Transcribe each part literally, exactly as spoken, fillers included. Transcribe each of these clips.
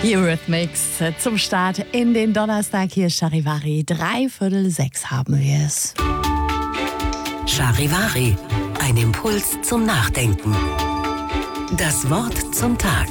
Eurythmics zum Start in den Donnerstag. Hier ist Charivari. Dreiviertel sechs haben wir es. Charivari. Ein Impuls zum Nachdenken. Das Wort zum Tag.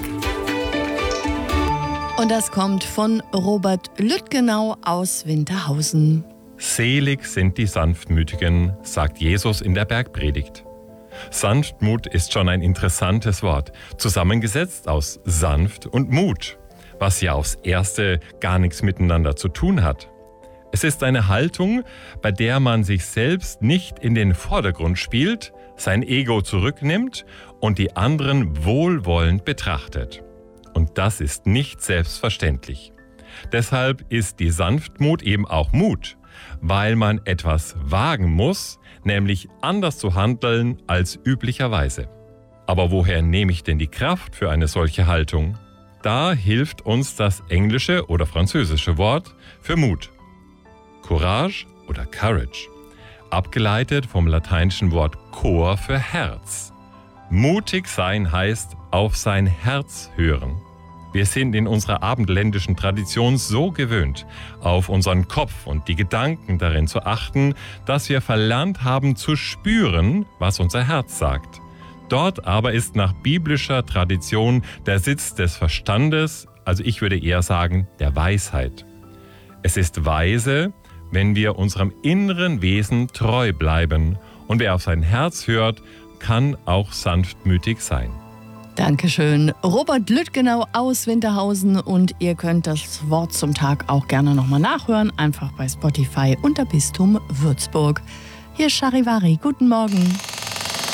Und das kommt von Robert Lüttgenau aus Winterhausen. Selig sind die Sanftmütigen, sagt Jesus in der Bergpredigt. Sanftmut ist schon ein interessantes Wort, zusammengesetzt aus sanft und Mut, was ja aufs Erste gar nichts miteinander zu tun hat. Es ist eine Haltung, bei der man sich selbst nicht in den Vordergrund spielt, sein Ego zurücknimmt und die anderen wohlwollend betrachtet. Und das ist nicht selbstverständlich. Deshalb ist die Sanftmut eben auch Mut, weil man etwas wagen muss, nämlich anders zu handeln als üblicherweise. Aber woher nehme ich denn die Kraft für eine solche Haltung? Da hilft uns das englische oder französische Wort für Mut. Courage oder Courage, abgeleitet vom lateinischen Wort cor für Herz. Mutig sein heißt auf sein Herz hören. Wir sind in unserer abendländischen Tradition so gewöhnt, auf unseren Kopf und die Gedanken darin zu achten, dass wir verlernt haben zu spüren, was unser Herz sagt. Dort aber ist nach biblischer Tradition der Sitz des Verstandes, also ich würde eher sagen, der Weisheit. Es ist weise, wenn wir unserem inneren Wesen treu bleiben, und wer auf sein Herz hört, kann auch sanftmütig sein. Dankeschön, Robert Lüttgenau aus Winterhausen. Und ihr könnt das Wort zum Tag auch gerne nochmal nachhören, einfach bei Spotify unter Bistum Würzburg. Hier ist Charivari. Guten Morgen.